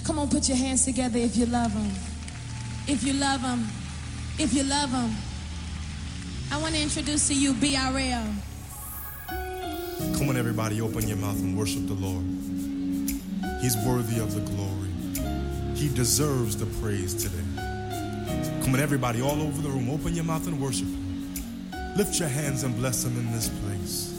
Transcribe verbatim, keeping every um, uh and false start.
Come on, put your hands together if you love him. If you love him. If you love him. I want to introduce to you B R L. Come on, everybody, open your mouth and worship the Lord. He's worthy of the glory. He deserves the praise today. Come on, everybody, all over the room, open your mouth and worship him. Lift your hands and bless him in this place.